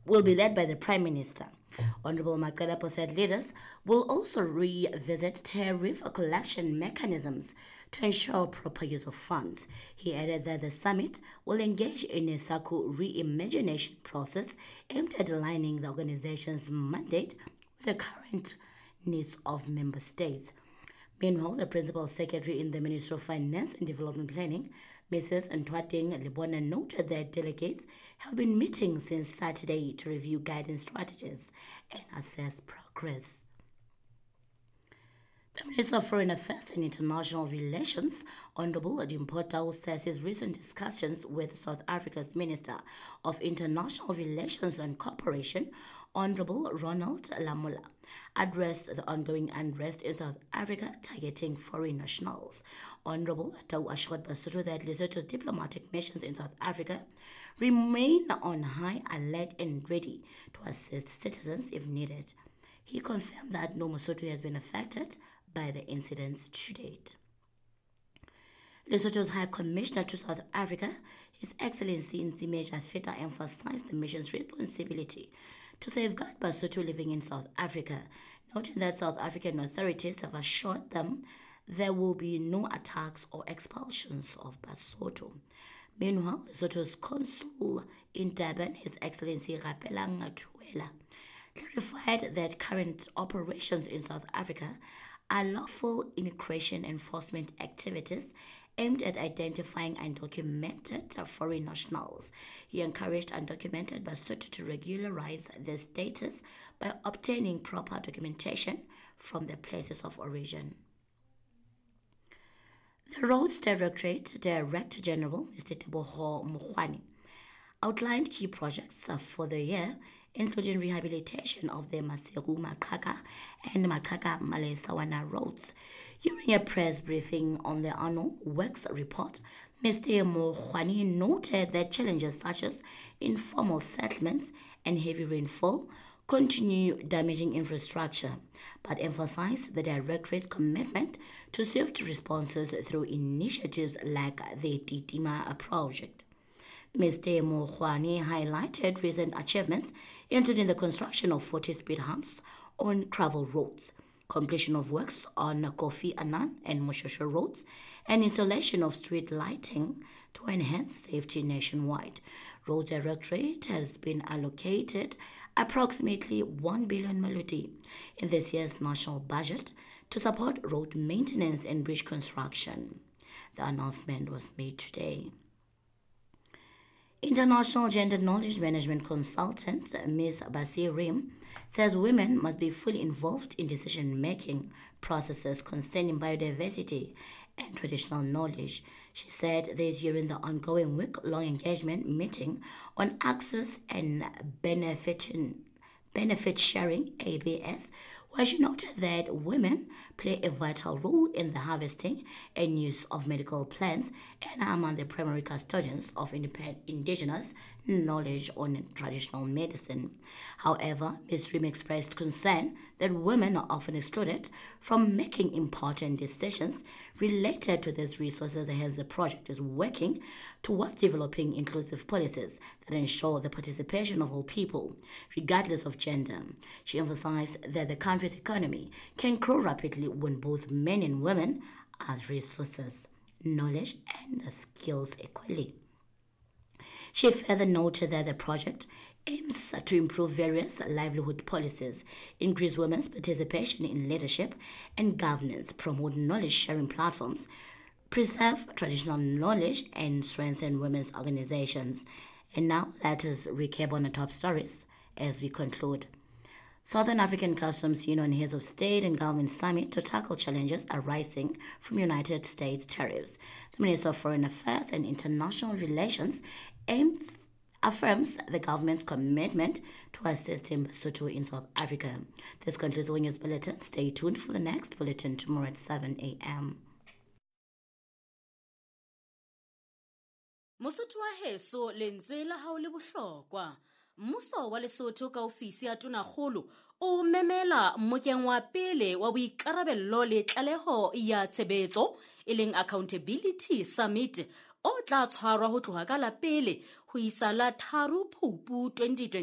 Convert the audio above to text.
will be led by the Prime Minister. Honorable Maqalepo said leaders will also revisit tariff collection mechanisms to ensure proper use of funds. He added that the summit will engage in a SACU reimagination process aimed at aligning the organization's mandate with the current needs of member states. Meanwhile, the Principal Secretary in the Ministry of Finance and Development Planning, Mrs. Ntwateng Lebona, noted that delegates have been meeting since Saturday to review guidance strategies and assess progress. The Minister of Foreign Affairs and International Relations, Honorable Dimpho Tau, says his recent discussions with South Africa's Minister of International Relations and Cooperation, Honorable Ronald Lamola, addressed the ongoing unrest in South Africa targeting foreign nationals. Honorable Tau assured Basotho that Lesotho's diplomatic missions in South Africa remain on high alert and ready to assist citizens if needed. He confirmed that no Mosotho has been affected by the incidents to date. Lesotho's High Commissioner to South Africa, His Excellency Ntsimeja Feta, emphasized the mission's responsibility to safeguard Basotho living in South Africa, noting that South African authorities have assured them there will be no attacks or expulsions of Basotho. Meanwhile, Lesotho's consul in Durban, His Excellency Rapelang Tuela, clarified that current operations in South Africa are lawful immigration enforcement activities aimed at identifying undocumented foreign nationals. He encouraged undocumented Basotho to regularize their status by obtaining proper documentation from their places of origin. The Roads Directorate Director General, Mr. Teboho Mokgwane, outlined key projects for the year, including rehabilitation of the Maseru Maqhaka and Maqhaka Malesawana roads. During a press briefing on the annual works report, Mr. Mokgwane noted that challenges such as informal settlements and heavy rainfall continue damaging infrastructure, but emphasized the Directorate's commitment to swift responses through initiatives like the Titima project. Mr. Mokgwane highlighted recent achievements, including the construction of 40-speed humps on gravel roads, completion of works on Kofi Annan and Moshosho roads, and installation of street lighting to enhance safety nationwide. Road Directorate has been allocated approximately 1 billion melody in this year's national budget to support road maintenance and bridge construction. The announcement was made today. International Gender Knowledge Management Consultant Ms. Basir Rim says women must be fully involved in decision-making processes concerning biodiversity and traditional knowledge. She said this during the ongoing week-long engagement meeting on access and benefit sharing, ABS, where she noted that women play a vital role in the harvesting and use of medical plants and are among the primary custodians of indigenous knowledge on traditional medicine. However, Ms. Rim expressed concern that women are often excluded from making important decisions related to these resources, hence the project is working towards developing inclusive policies that ensure the participation of all people, regardless of gender. She emphasized that the country's economy can grow rapidly when both men and women have resources, knowledge, and skills equally. She further noted that the project aims to improve various livelihood policies, increase women's participation in leadership and governance, promote knowledge-sharing platforms, preserve traditional knowledge, and strengthen women's organizations. And now let us recap on the top stories as we conclude. Southern African Customs Union Heads of State and Government Summit to tackle challenges arising from United States tariffs. The Minister of Foreign Affairs and International Relations affirms the government's commitment to assisting Basotho in South Africa. This concludes the news bulletin. Stay tuned for the next bulletin tomorrow at 7 a.m. Mosotho wa heso lentswe la hao le bohlokwa. Mmuso wa Lesotho ka ofisi ya Tonakgolo o memela mmokeng wa pele wa boikarabello le tlaleho ya tshebetso e leng Accountability Summit o tla tshwarwa ho tloha ka la pele ho isa la 3 Phupu 2020.